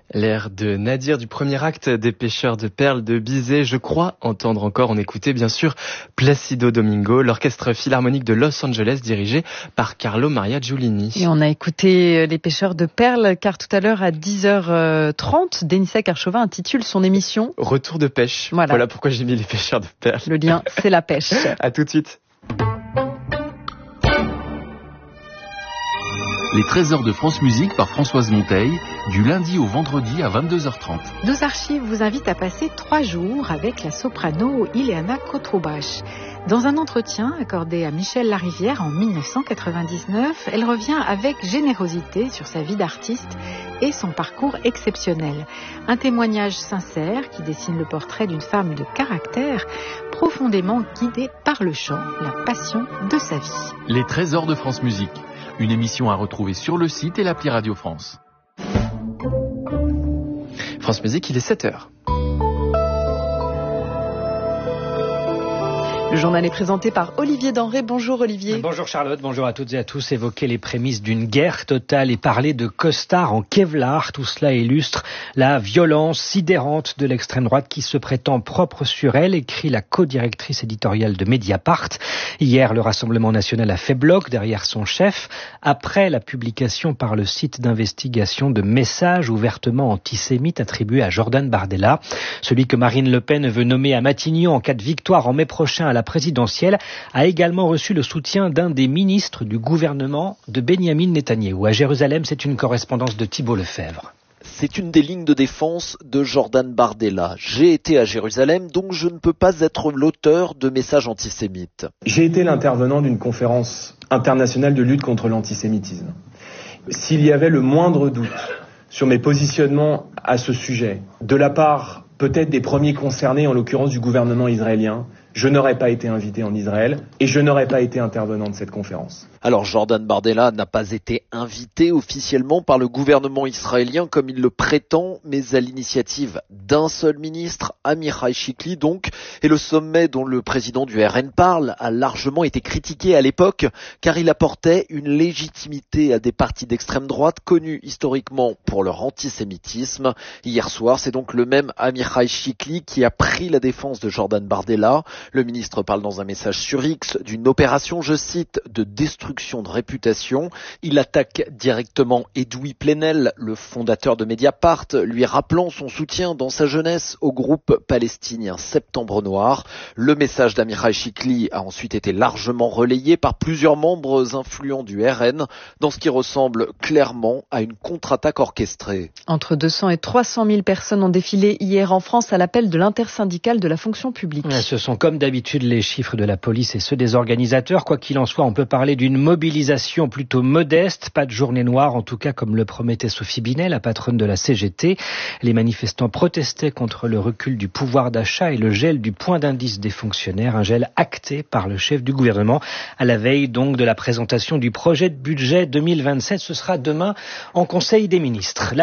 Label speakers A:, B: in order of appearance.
A: L'air de Nadir du premier acte des Pêcheurs de perles de Bizet. Je crois entendre encore, on écoutait bien sûr Placido Domingo, l'orchestre philharmonique de Los Angeles dirigé par Carlo Maria Giulini.
B: Et on a écouté les Pêcheurs de perles car tout à l'heure à 10h30, Denissa Karchova intitule son émission
A: Retour de pêche. Voilà pourquoi j'ai mis les Pêcheurs de perles.
B: Le lien, c'est la pêche.
A: À tout de suite.
C: Les trésors de France Musique par Françoise Monteil, du lundi au vendredi à 22h30.
D: Nos archives vous invitent à passer 3 jours avec la soprano Ileana Kotroubache. Dans un entretien accordé à Michel Larivière en 1999, elle revient avec générosité sur sa vie d'artiste et son parcours exceptionnel. Un témoignage sincère qui dessine le portrait d'une femme de caractère profondément guidée par le chant, la passion de sa vie.
C: Les trésors de France Musique. Une émission à retrouver sur le site et l'appli Radio France.
A: France Musique, il est 7h.
B: Le journal est présenté par Olivier Denré. Bonjour Olivier.
E: Bonjour Charlotte, bonjour à toutes et à tous. Évoquer les prémices d'une guerre totale et parler de costards en Kevlar, tout cela illustre la violence sidérante de l'extrême droite qui se prétend propre sur elle, écrit la co-directrice éditoriale de Mediapart. Hier, le Rassemblement national a fait bloc derrière son chef, après la publication par le site d'investigation de messages ouvertement antisémites attribués à Jordan Bardella, celui que Marine Le Pen veut nommer à Matignon en cas de victoire en mai prochain à la présidentielle, a également reçu le soutien d'un des ministres du gouvernement de Benyamin Netanyahou. À Jérusalem, c'est une correspondance de Thibault Lefebvre.
F: C'est une des lignes de défense de Jordan Bardella. J'ai été à Jérusalem, donc je ne peux pas être l'auteur de messages antisémites.
G: J'ai été l'intervenant d'une conférence internationale de lutte contre l'antisémitisme. S'il y avait le moindre doute sur mes positionnements à ce sujet, de la part peut-être des premiers concernés, en l'occurrence du gouvernement israélien, je n'aurais pas été invité en Israël et je n'aurais pas été intervenant de cette conférence.
F: Alors Jordan Bardella n'a pas été invité officiellement par le gouvernement israélien comme il le prétend, mais à l'initiative d'un seul ministre, Amichai Shikli donc, et le sommet dont le président du RN parle a largement été critiqué à l'époque car il apportait une légitimité à des partis d'extrême droite connus historiquement pour leur antisémitisme. Hier soir, c'est donc le même Amichai Shikli qui a pris la défense de Jordan Bardella. Le ministre parle dans un message sur X d'une opération, je cite, de destruction de réputation. Il attaque directement Edoui Plenel, le fondateur de Mediapart, lui rappelant son soutien dans sa jeunesse au groupe palestinien Septembre Noir. Le message d'Amichai Shikli a ensuite été largement relayé par plusieurs membres influents du RN, dans ce qui ressemble clairement à une contre-attaque orchestrée.
B: Entre 200 et 300 000 personnes ont défilé hier en France à l'appel de l'intersyndicale de la fonction publique.
E: Ce sont comme d'habitude les chiffres de la police et ceux des organisateurs. Quoi qu'il en soit, on peut parler d'une mobilisation plutôt modeste. Pas de journée noire, en tout cas comme le promettait Sophie Binet, la patronne de la CGT. Les manifestants protestaient contre le recul du pouvoir d'achat et le gel du point d'indice des fonctionnaires. Un gel acté par le chef du gouvernement à la veille donc de la présentation du projet de budget 2027. Ce sera demain en Conseil des ministres.